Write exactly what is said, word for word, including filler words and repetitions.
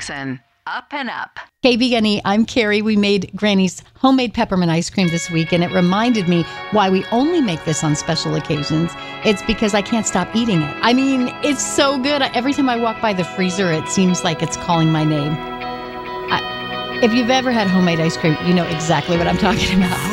Dixon. Up and up. Hey, Vegan, I'm Carrie. We made Granny's homemade peppermint ice cream this week, and it reminded me why we only make this on special occasions. It's because I can't stop eating it. I mean, it's so good. Every time I walk by the freezer, it seems like it's calling my name. I, if you've ever had homemade ice cream, you know exactly what I'm talking about.